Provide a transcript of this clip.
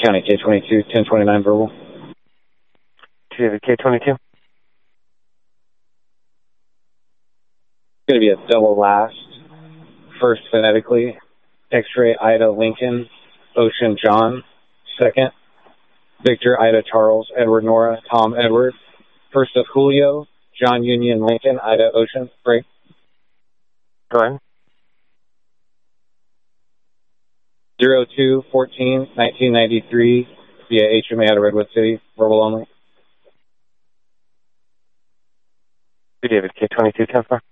County K-22, 1029 verbal. David K-22. It's going to be a double last. First phonetically, X-ray Ida Lincoln, Ocean John. Second, Victor Ida Charles, Edward Nora, Tom Edward. First of Julio, John Union Lincoln, Ida Ocean. Break. Go ahead. 02-14-1993 via HMA out of Redwood City. Verbal only. David K-22, 10-4.